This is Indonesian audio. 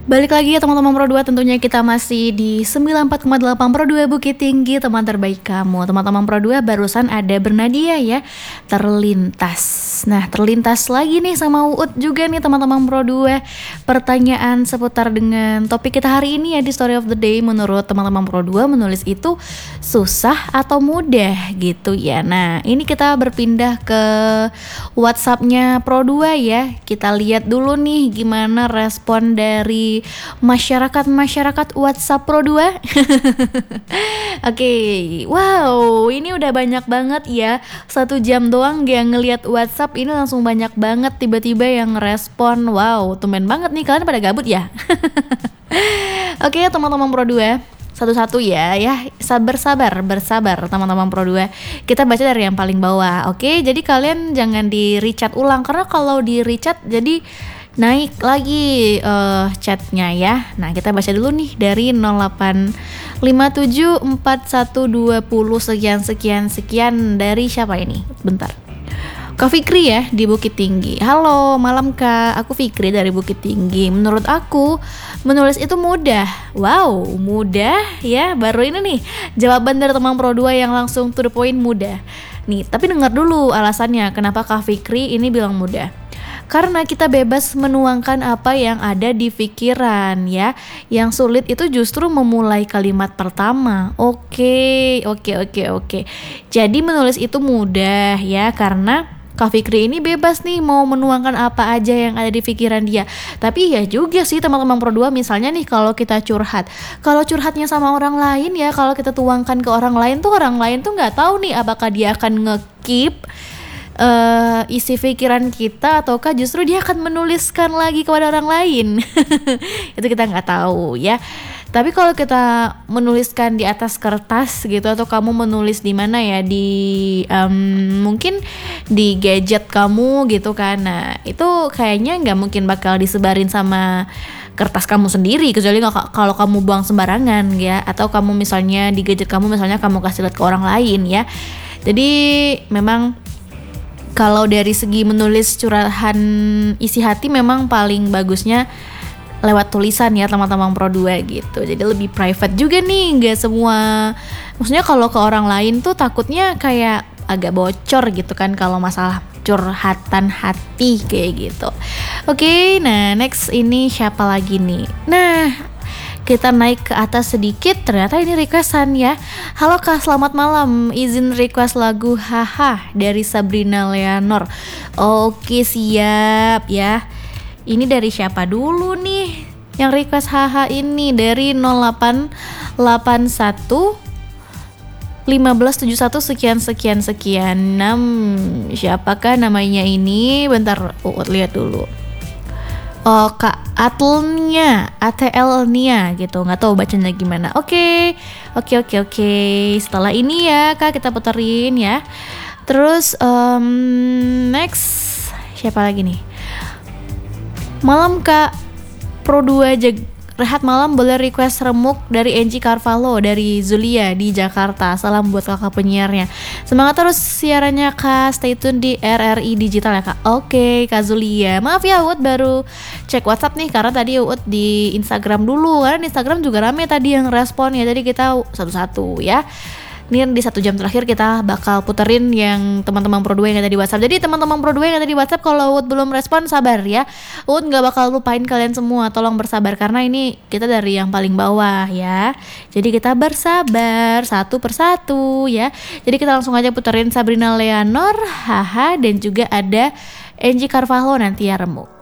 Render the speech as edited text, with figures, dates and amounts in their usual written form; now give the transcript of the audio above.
Balik lagi ya teman-teman Pro 2, tentunya kita masih di 94,8 Pro 2 Bukit Tinggi, teman terbaik kamu. Teman-teman Pro 2, barusan ada Bernadia ya, terlintas. Nah, terlintas lagi nih sama Uut juga nih teman-teman Pro 2. Pertanyaan seputar dengan topik kita hari ini ya di Story of the Day. Menurut teman-teman Pro 2, menulis itu susah atau mudah gitu ya. Nah, ini kita berpindah ke WhatsApp-nya Pro 2 ya. Kita lihat dulu nih gimana respon dari masyarakat WhatsApp Pro 2. Oke, wow, ini udah banyak banget ya. 1 jam doang gak ngelihat WhatsApp, ini langsung banyak banget tiba-tiba yang respon. Wow, tumben banget nih, kalian pada gabut ya. Oke, teman-teman Pro 2, satu-satu ya, bersabar teman-teman Pro 2. Kita baca dari yang paling bawah. Oke, jadi kalian jangan di rechat ulang, karena kalau di rechat jadi naik lagi chatnya ya. Nah, kita baca dulu nih dari 08574120 sekian dari siapa ini? Bentar. Kak Fikri ya di Bukit Tinggi. Halo, malam Kak. Aku Fikri dari Bukit Tinggi. Menurut aku, menulis itu mudah. Wow, mudah ya. Baru ini nih jawaban dari teman Pro 2 yang langsung to the point, mudah. Nih, tapi dengar dulu alasannya kenapa Kak Fikri ini bilang mudah. Karena kita bebas menuangkan apa yang ada di pikiran ya. Yang sulit itu justru memulai kalimat pertama. Oke. Jadi menulis itu mudah ya, karena Kak Fikri ini bebas nih mau menuangkan apa aja yang ada di pikiran dia. Tapi ya juga sih teman-teman Pro 2, misalnya nih kalau kita curhat. Kalau curhatnya sama orang lain ya, kalau kita tuangkan ke orang lain tuh nggak tahu nih apakah dia akan nge-keep isi pikiran kita ataukah justru dia akan menuliskan lagi kepada orang lain. Itu kita nggak tahu ya. Tapi kalau kita menuliskan di atas kertas gitu, atau kamu menulis di mana ya, di mungkin di gadget kamu gitu kan, nah itu kayaknya nggak mungkin bakal disebarin sama kertas kamu sendiri, kecuali kalau kamu buang sembarangan ya, atau kamu misalnya di gadget kamu misalnya kamu kasih lihat ke orang lain ya. Jadi memang kalau dari segi menulis curahan isi hati memang paling bagusnya lewat tulisan ya teman-teman Pro 2 gitu. Jadi lebih private juga nih, nggak semua. Maksudnya kalau ke orang lain tuh takutnya kayak agak bocor gitu kan kalau masalah curhatan hati kayak gitu. Oke, nah next ini siapa lagi nih? Nah, kita naik ke atas sedikit, ternyata ini requestan ya. Halo Kak, selamat malam. Izin request lagu Haha dari Sabrina Leonor. Oke, siap ya. Ini dari siapa dulu nih yang request Haha ini? Dari 0881 1571 sekian. Siapakah namanya ini? Bentar, lihat dulu. Oh, Kak ATL-nya gitu, nggak tahu bacanya gimana. Oke. Setelah ini ya Kak, kita puterin ya. Terus next siapa lagi nih? Malam Kak Pro 2 rehat malam, boleh request remuk dari Angie Carvalho dari Zulia di Jakarta. Salam buat kakak penyiarnya. Semangat terus siarannya Kak, stay tune di RRI Digital ya Kak. Oke Kak Zulia, maaf ya Uut baru cek WhatsApp nih, karena tadi Uut di Instagram dulu, karena di Instagram juga rame tadi yang respon ya. Jadi kita satu-satu ya. Ini di 1 jam terakhir kita bakal puterin yang teman-teman Pro 2 yang ada di WhatsApp. Jadi teman-teman Pro 2 yang ada di WhatsApp, kalau Uut belum respon sabar ya. Uut gak bakal lupain kalian semua, tolong bersabar karena ini kita dari yang paling bawah ya. Jadi kita bersabar satu persatu ya. Jadi kita langsung aja puterin Sabrina Leonor, Haha, dan juga ada Angie Carvalho nanti ya, remuk.